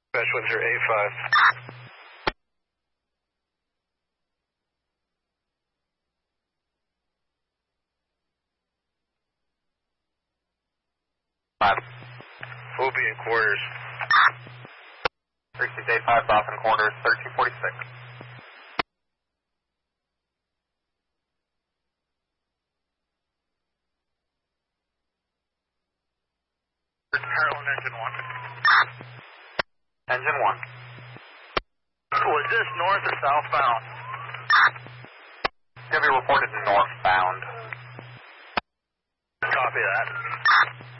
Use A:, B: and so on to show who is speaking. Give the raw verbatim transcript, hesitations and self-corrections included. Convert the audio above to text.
A: Dispatch one zero eight five.
B: Five.
A: We'll be in quarters.
B: three six eight five, off in quarters, thirteen forty-six.
A: Maryland engine one.
B: Engine one.
A: Was this north or southbound?
B: It's going to be reported northbound.
A: Copy that.